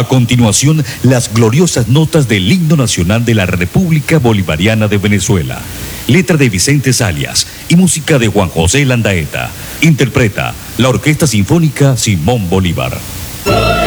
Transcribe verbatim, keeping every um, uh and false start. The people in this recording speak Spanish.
A continuación, las gloriosas notas del himno nacional de la República Bolivariana de Venezuela. Letra de Vicente Salias y música de Juan José Landaeta. Interpreta la Orquesta Sinfónica Simón Bolívar.